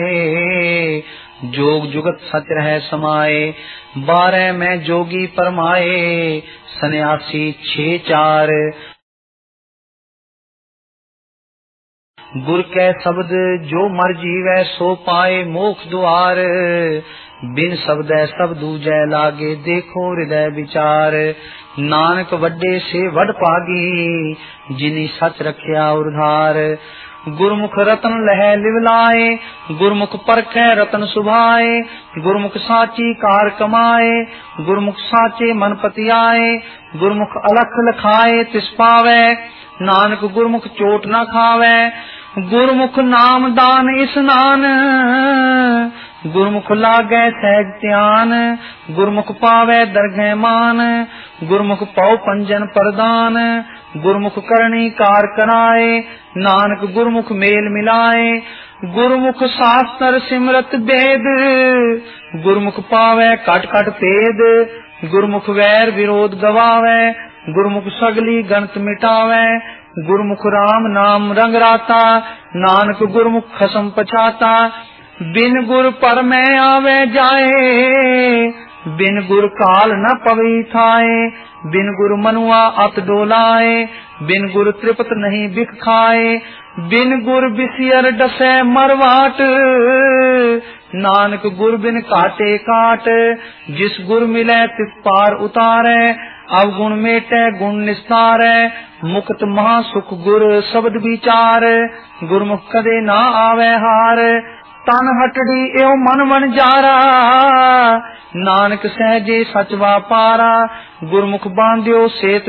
जोग जुगत सच रह समाए। 12 में जोगी परमाए सन्यासी 6-4। गुर कै शब्द जो मर जीवै सो पाए मोक्ष द्वार। बिन शब्द सब दूजै लागे देखो हृदय विचार। नानक वड्डे से वड पागी जिनी सच रखिया उधार। गुरमुख रतन लह लिवलाए गुरमुख परखै रतन सुभाए। गुरमुख साची कार कमाए गुरमुख साचे मन पतियाए। गुरमुख अलख लखाए तिस पावै नानक गुरमुख चोट न खावै। गुरमुख नाम दान स्नान गुरमुख लागै सहज ध्यान। गुरमुख पावै दरगह मान गुरमुख पौ पंजन प्रदान। गुरमुख करणी कार कराए नानक गुरमुख मेल मिलाए। गुरमुख शास्त्र सिमरत वेद गुरमुख पावै कट कट भेद। गुरमुख वैर विरोध गवावै गुरमुख सगली गणत मिटावै। गुरमुख राम नाम रंग राता नानक गुरमुख खसम पछाता। बिन गुर पर मैं आवे जाए बिन गुर काल न पवी थाए। बिन गुर मनुआ अत डोलाए बिन गुर त्रिपत नहीं बिख खाए। बिन गुर बिसियर डसै मरवाट नानक गुर बिन काटे काट। जिस गुर मिले तिस पार उतारे अवगुण मेटे गुण निस्तारै। मुक्त महासुख गुर शब्द विचार गुरमुख कदे ना आवे हार। तन हटड़ी एव मन वनजारा नानक सहजे सच वापारा। गुरमुख बांध्यो सेत